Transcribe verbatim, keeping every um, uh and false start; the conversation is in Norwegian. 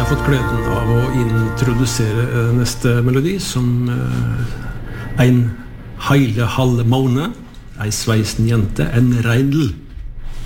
har fått gleden av å introdusere neste melodi som en heile halv måned, ei sveisen jente, en reindel.